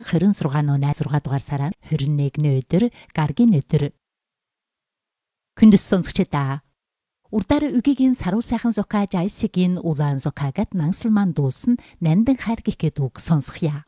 26 дугаар сараа 21 өдөр гаргийн өдөр. Хүндэс сонсогчдаа урдаар үгийн саруу сайхан зохиож айсгийн улаан зохиагад нансалман дуусан нандин хайр гэхэд үг сонсхья.